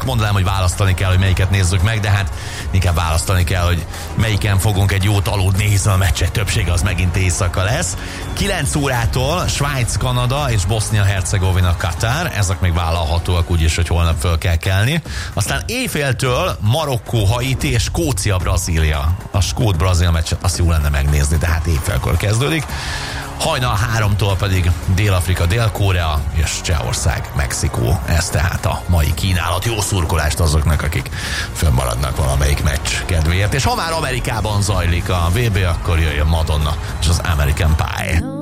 mondanám, hogy választani kell, hogy melyiket nézzük meg, de hát inkább választani kell, hogy melyiken fogunk egy jót aludni, hiszen a meccsek többsége az megint éjszaka lesz. 9 órától Svájc, Kanada és Bosznia-Hercegovina, Katar, ezek még vállalhatóak úgyis, hogy holnap föl kell kelni. Aztán éjféltől Marokkó, Haiti és Skócia, Brazília. A skót-brazil meccset azt jó lenne megnézni, de hát éjfélkor kezdődik. Hajnal 3-tól pedig Dél-Afrika, Dél-Korea és Csehország, Mexikó. Ez tehát a mai kínálat. Jó szurkolást azoknak, akik fönnmaradnak valamelyik meccs kedvéért. És ha már Amerikában zajlik a VB, akkor jöjjön Madonna és az American Pie.